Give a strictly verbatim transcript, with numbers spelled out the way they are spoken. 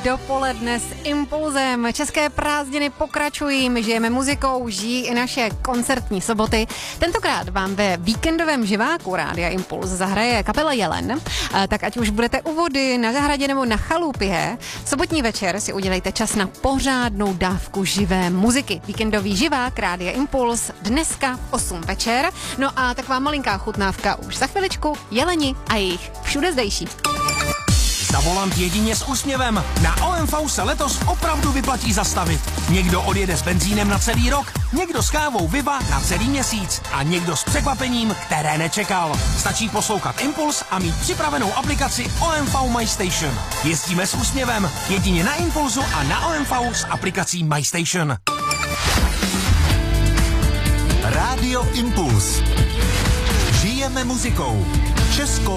dopoledne s Impulzem. České prázdniny pokračují, my žijeme muzikou, žijí i naše koncertní soboty. Tentokrát vám ve víkendovém živáku Rádia Impuls zahraje kapela Jelen. Tak ať už budete u vody, na zahradě nebo na chalupě, sobotní večer si udělejte čas na pořádnou dávku živé muziky. Víkendový živák Rádia Impuls dneska v osm večer. No a taková malinká chutnávka už za chviličku. Jeleni a jejich všude zdejší. Za volant jedině s úsměvem. Na O M V se letos opravdu vyplatí zastavit. Někdo odjede s benzínem na celý rok, někdo s kávou Viva na celý měsíc a někdo s překvapením, které nečekal. Stačí poslouchat Impuls a mít připravenou aplikaci O M V My Station. Jezdíme s úsměvem jedině na Impulsu a na O M V s aplikací My Station. Rádio Impuls. Žijeme muzikou. Česko